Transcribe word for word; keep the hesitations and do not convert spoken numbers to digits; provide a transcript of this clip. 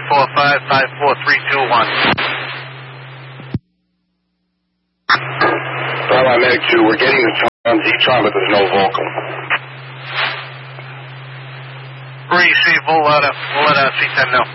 four five, five four three two one. Starline Medic two, we're getting the on Z-Tron, but there's no vocal. Receive, we'll let, uh, we'll let uh, C ten know.